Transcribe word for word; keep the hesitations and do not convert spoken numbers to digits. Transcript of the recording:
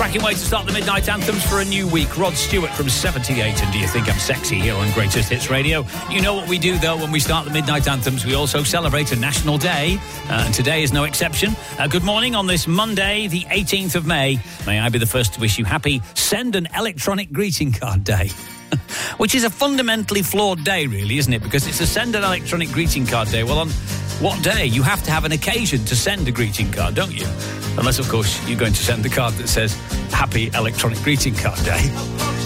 Cracking way to start the Midnight Anthems for a new week. Rod Stewart from seventy-eight and Do You Think I'm Sexy here on Greatest Hits Radio. You know what we do, though, when we start the Midnight Anthems. We also celebrate a national day, uh, and today is no exception. Uh, good morning on this Monday, the eighteenth of May. May I be the first to wish you happy Send an Electronic Greeting Card Day. Which is a fundamentally flawed day, really, isn't it? Because it's a Send an Electronic Greeting Card Day. Well, on what day? You have to have an occasion to send a greeting card, don't you? Unless, of course, you're going to send the card that says Happy Electronic Greeting Card Day.